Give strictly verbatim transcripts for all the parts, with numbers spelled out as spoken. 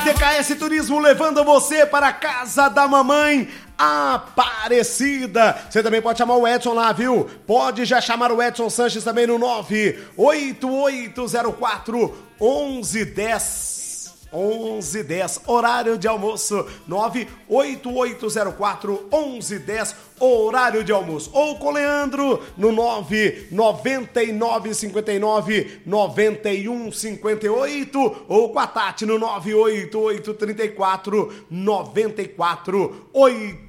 T K S Turismo levando você para a casa da mamãe Aparecida. Você também pode chamar o Edson lá, viu? Pode já chamar o Edson Sanches também no nove oito oito zero quatro onze dez. onze dez, horário de almoço, nove oito oito zero quatro onze dez, horário de almoço. Ou com o Leandro no nove nove nove cinco nove nove um cinco oito, ou com a Tati no nove oito oito três quatro nove quatro oito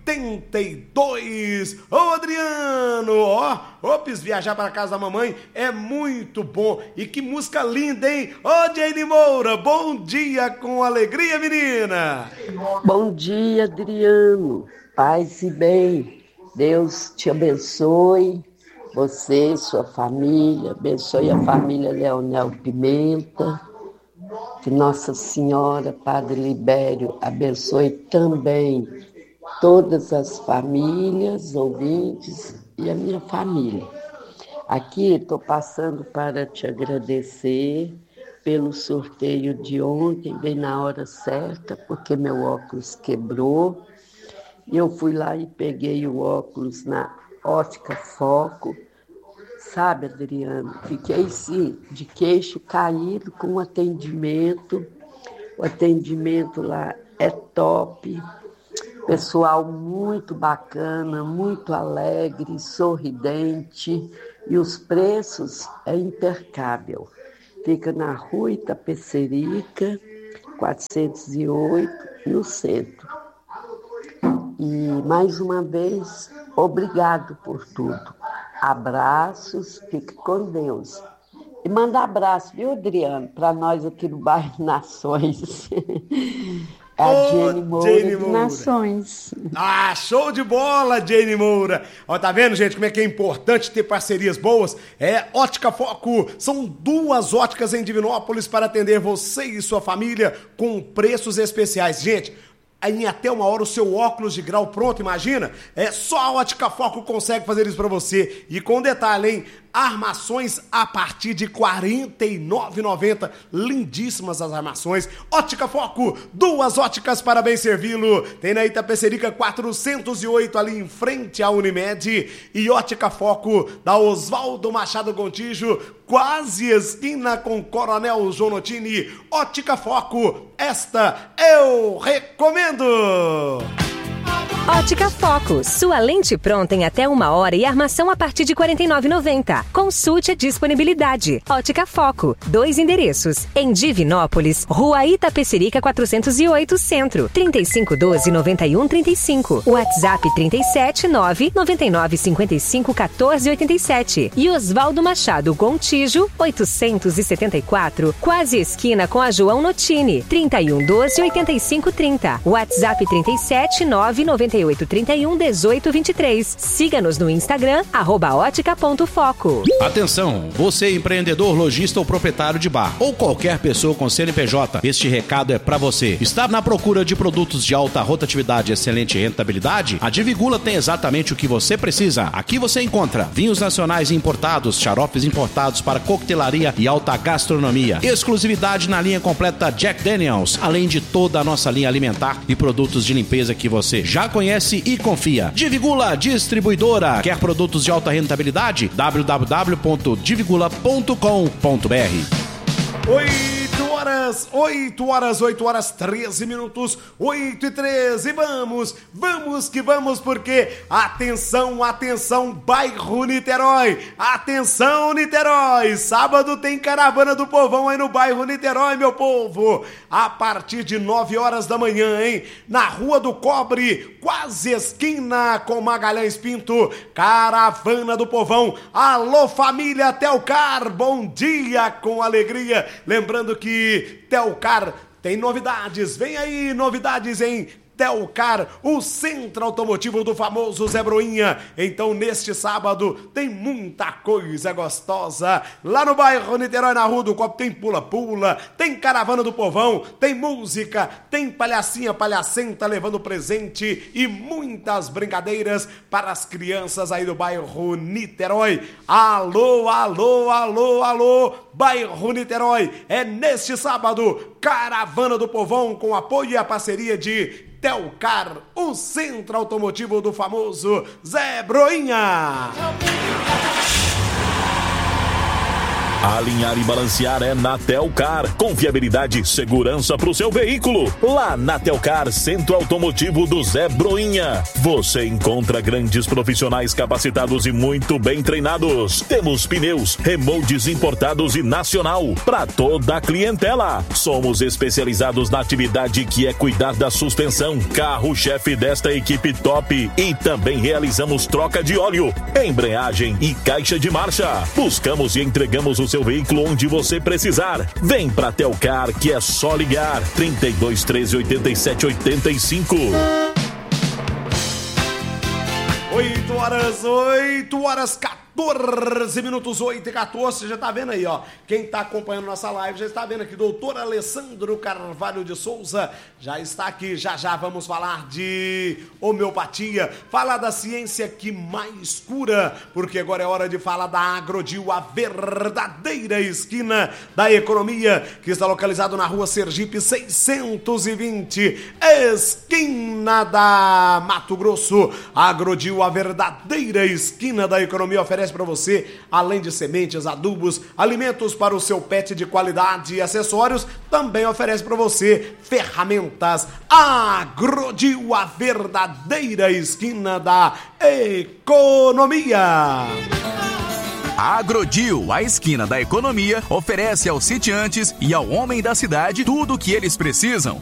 dois. Ô Adriano, ó, ops, viajar para casa da mamãe é muito bom. E que música linda, hein? Ô Jane Moura, bom dia com alegria, menina. Bom dia, Adriano, paz e bem. Deus te abençoe, você e sua família, abençoe a família Leonel Pimenta, que Nossa Senhora, Padre Libério, abençoe também todas as famílias, ouvintes e a minha família. Aqui estou passando para te agradecer pelo sorteio de ontem, bem na hora certa, porque meu óculos quebrou. Eu fui lá e peguei o óculos na Ótica Foco. Sabe, Adriano, fiquei sim, de queixo caído com o atendimento. O atendimento lá é top. Pessoal muito bacana, muito alegre, sorridente. E os preços é impecável. Fica na Rua Itapecerica, quatrocentos e oito, no centro. E, mais uma vez, obrigado por tudo. Abraços, fique com Deus. E manda abraço, viu, Adriano, para nós aqui no bairro Nações. É a Ô, Jane Moura Jane de Moura. Nações. Ah, show de bola, Jane Moura. Ó, tá vendo, gente, como é que é importante ter parcerias boas? É Ótica Foco. São duas óticas em Divinópolis para atender você e sua família com preços especiais. Gente, em até uma hora o seu óculos de grau pronto, imagina? É só a Ótica Foco consegue fazer isso pra você. E com detalhe, hein? Armações a partir de quarenta e nove reais e noventa centavos. Lindíssimas as armações. Ótica Foco, duas óticas para bem servi-lo. Tem na Itapecerica quatrocentos e oito, ali em frente à Unimed. E Ótica Foco da Oswaldo Machado Gontijo, quase esquina com Coronel João Notini. Ótica Foco, esta eu recomendo! Ótica Foco, sua lente pronta em até uma hora e armação a partir de quarenta e nove reais e noventa centavos. Consulte a disponibilidade. Ótica Foco, dois endereços. Em Divinópolis, Rua Itapecerica quatrocentos e oito, Centro, trinta e cinco doze, noventa e um trinta e cinco. WhatsApp trinta e sete, nove nove nove cinco cinco um quatro oito sete. E Oswaldo Machado Gontijo, oitocentos e setenta e quatro, quase esquina com a João Notini, trinta e um doze, oitenta e cinco trinta. WhatsApp trinta e sete, nove nove oito trinta e um dezoito vinte e três. Siga-nos no Instagram, arroba ótica ponto foco. Atenção, você empreendedor, lojista ou proprietário de bar, ou qualquer pessoa com C N P J, este recado é para você. Está na procura de produtos de alta rotatividade e excelente rentabilidade? A Divigula tem exatamente o que você precisa. Aqui você encontra vinhos nacionais importados, xaropes importados para coquetelaria e alta gastronomia, exclusividade na linha completa Jack Daniels, além de toda a nossa linha alimentar e produtos de limpeza que você já conhece e confia. Divigula Distribuidora. Quer produtos de alta rentabilidade? w w w ponto divigula ponto com ponto b r. oito horas, oito horas, oito horas, treze minutos, oito e treze. Vamos, vamos que vamos, porque atenção, atenção, bairro Niterói. Atenção, Niterói. Sábado tem caravana do povão aí no bairro Niterói, meu povo. A partir de nove horas da manhã, hein? Na Rua do Cobre, quase esquina com Magalhães Pinto. Caravana do povão. Alô, família Telcar. Bom dia com alegria. Lembrando que Telcar tem novidades, vem aí novidades em Telcar, o centro automotivo do famoso Zé Broinha. Então, neste sábado, tem muita coisa gostosa. Lá no bairro Niterói, na Rua do Copo, tem pula-pula, tem caravana do povão, tem música, tem palhacinha, palhacenta levando presente e muitas brincadeiras para as crianças aí do bairro Niterói. Alô, alô, alô, alô, bairro Niterói. É neste sábado, caravana do povão com apoio e a parceria de Telcar, o centro automotivo do famoso Zé Broinha. Alinhar e balancear é na Telcar. Confiabilidade e segurança para o seu veículo. Lá na Telcar, Centro Automotivo do Zé Broinha. Você encontra grandes profissionais capacitados e muito bem treinados. Temos pneus, remoldes importados e nacional para toda a clientela. Somos especializados na atividade que é cuidar da suspensão, carro-chefe desta equipe top. E também realizamos troca de óleo, embreagem e caixa de marcha. Buscamos e entregamos os seu veículo onde você precisar. Vem pra Telcar, que é só ligar. trinta e dois, treze, oitenta e sete, oitenta e cinco. oito horas, oito horas, quatorze minutos, oito e quatorze. Você já tá vendo aí, ó. Quem tá acompanhando nossa live já está vendo aqui. Doutor Alessandro Carvalho de Souza já está aqui. Já já vamos falar de homeopatia, falar da ciência que mais cura, porque agora é hora de falar da Agrodil, a verdadeira esquina da economia, que está localizado na Rua Sergipe seiscentos e vinte, esquina da Mato Grosso. Agrodil, a verdadeira esquina da economia, oferece para você, além de sementes, adubos, alimentos para o seu pet de qualidade e acessórios, também oferece para você ferramentas. Agrodil, a verdadeira esquina da economia. A Agrodil, a esquina da economia, oferece aos sitiantes e ao homem da cidade tudo o que eles precisam.